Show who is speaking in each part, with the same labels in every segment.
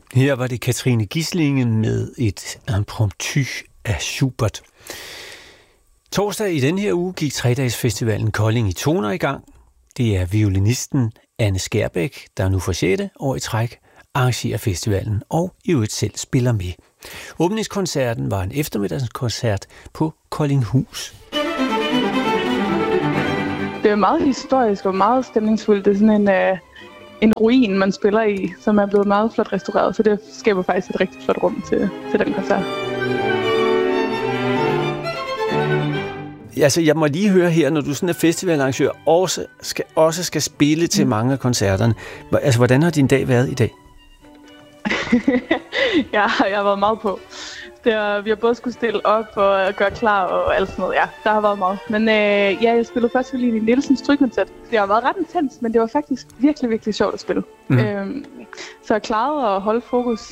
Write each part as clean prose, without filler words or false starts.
Speaker 1: Her var det Katrine Gislinge med et impromptu af Schubert. Torsdag i den her uge gik 3-dagesfestivalen Kolding i Toner i gang. Det er violinisten Anne Skærbæk, der nu for 6. år i træk arrangerer festivalen og i øvrigt selv spiller med. Åbningskoncerten var en eftermiddagskoncert på Koldinghus.
Speaker 2: Det er meget historisk og meget stemningsfuldt. Det er sådan en ruin, man spiller i, som er blevet meget flot restaureret, så det skaber faktisk et rigtig flot rum til den koncert.
Speaker 1: Altså, jeg må lige høre her, når du sådan er festivalarrangør, også skal spille til mange af koncerterne. Altså, hvordan har din dag været i dag?
Speaker 2: Ja, jeg har været meget på. Vi har både skulle stille op og gøre klar og alt sådan noget. Ja, der har været meget. Men jeg spillede først lige i Nielsens strygkoncert. Det har været ret intens, men det var faktisk virkelig, virkelig sjovt at spille. Så jeg klarede at holde fokus.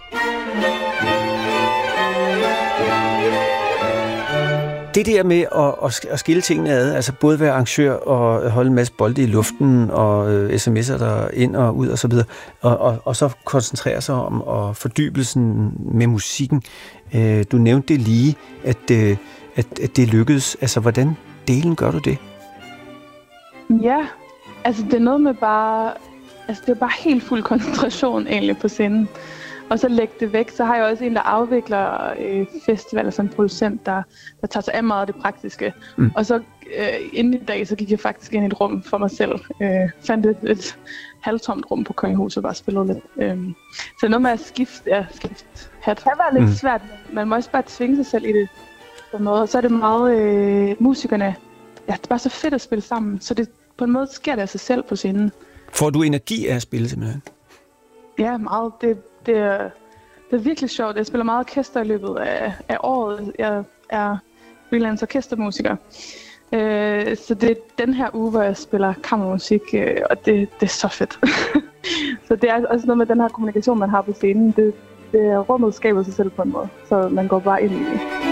Speaker 1: Det der med at skille tingene ad, altså både være arrangør og holde en masse bolde i luften og sms'er der ind og ud og så videre, og så koncentrere sig om fordybelsen med musikken. Du nævnte det lige, at det lykkedes. Altså, hvordan delen gør du det?
Speaker 2: Ja, altså det er noget med bare, altså det er bare helt fuld koncentration egentlig på scenen. Og så lægge det væk. Så har jeg også en, der afvikler festivaler som producent, der tager sig af meget af det praktiske. Og så inden i dag, så gik jeg faktisk ind i et rum for mig selv. Fandt et halvtomt rum på Koldinghus og bare spillede lidt. Så noget med at skifte hat. Det kan være lidt svært. Man må også bare tvinge sig selv i det på en måde. Og så er det meget musikerne. Ja, det er bare så fedt at spille sammen. Så det, på en måde sker det af sig selv på scenen.
Speaker 1: Får du energi af at spille simpelthen?
Speaker 2: Ja, meget. Det er virkelig sjovt. Jeg spiller meget orkester i løbet af året. Jeg er freelance orkestermusiker. Så det er den her uge, hvor jeg spiller kammermusik, og det er så fedt. Så det er også noget med den her kommunikation, man har på scenen. Det rummet skaber sig selv på en måde, så man går bare ind i det.